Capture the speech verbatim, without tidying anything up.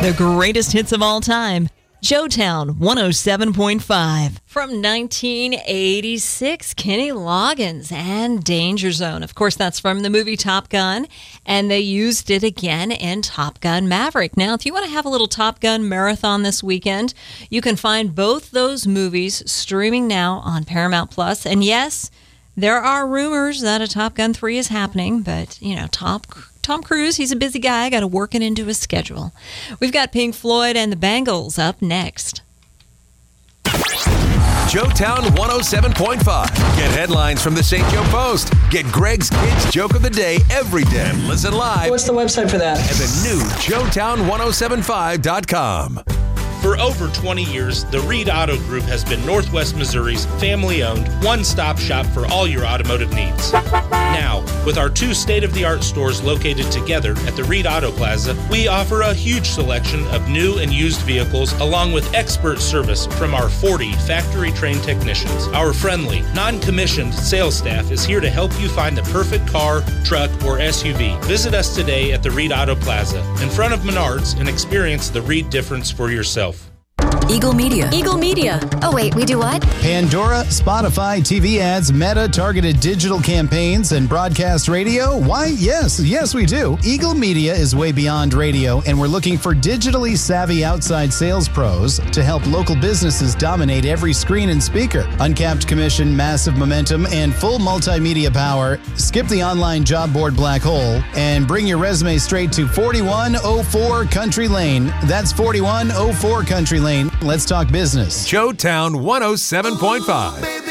The greatest hits of all time. Joetown one oh seven point five. From nineteen eighty-six, Kenny Loggins and Danger Zone. Of course, that's from the movie Top Gun, and they used it again in Top Gun Maverick. Now, if you want to have a little Top Gun marathon this weekend, you can find both those movies streaming now on Paramount Plus. And yes, there are rumors that a Top Gun three is happening, but, you know, Top Tom Cruise, he's a busy guy. Got to work it into his schedule. We've got Pink Floyd and the Bangles up next. Joetown one oh seven point five. Get headlines from the Saint Joe Post. Get Greg's Kids Joke of the Day every day. Listen live. What's the website for that? And the new Joetown ten seventy-five dot com. For over twenty years, the Reed Auto Group has been Northwest Missouri's family-owned, one-stop shop for all your automotive needs. Now, with our two state-of-the-art stores located together at the Reed Auto Plaza, we offer a huge selection of new and used vehicles along with expert service from our forty factory-trained technicians. Our friendly, non-commissioned sales staff is here to help you find the perfect car, truck, or S U V. Visit us today at the Reed Auto Plaza in front of Menards and experience the Reed difference for yourself. Eagle Media. Eagle Media. Oh, wait, we do what? Pandora, Spotify, T V ads, Meta, targeted digital campaigns, and broadcast radio? Why, yes, yes, we do. Eagle Media is way beyond radio, and we're looking for digitally savvy outside sales pros to help local businesses dominate every screen and speaker. Uncapped commission, massive momentum, and full multimedia power. Skip the online job board black hole and bring your resume straight to forty-one oh four Country Lane. That's forty-one oh four Country Lane. Let's talk business. Joetown one oh seven point five.